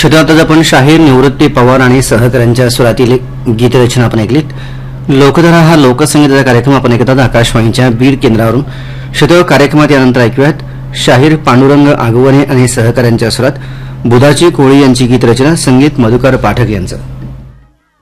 श्रोतांत आपण शाहीर निवृत्ती पवार आणि सहकाऱ्यांच्या स्वरातील गीतरचना आपण ऐकलीत. लोकधारा हा लोकसंगीताचा कार्यक्रम आपण ऐकतात आकाशवाणीच्या बीड केंद्रावरून. श्रोता कार्यक्रमात यानंतर ऐकूयात शाहीर पांडुरंग आगवणे आणि सहकाऱ्यांच्या स्वरात बुधाची कोळी यांची गीतरचना, संगीत मधुकर पाठक यांचं.